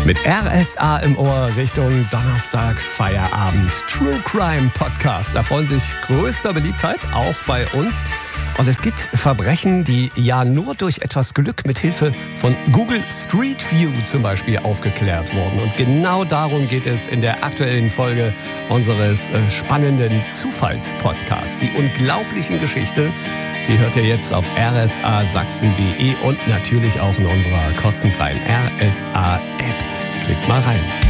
Mit RSA im Ohr Richtung Donnerstag Feierabend. True Crime Podcast erfreuen sich größter Beliebtheit, auch bei uns. Und es gibt Verbrechen, die ja nur durch etwas Glück mit Hilfe von Google Street View zum Beispiel aufgeklärt wurden. Und genau darum geht es in der aktuellen Folge unseres spannenden Zufallspodcasts. Die unglaublichen Geschichten, die hört ihr jetzt auf rsasachsen.de und natürlich auch in unserer kostenfreien RSA-App. Klickt mal rein.